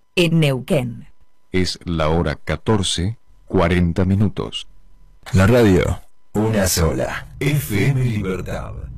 en Neuquén. Es la hora 14:40. La radio, una sola. FM Libertad.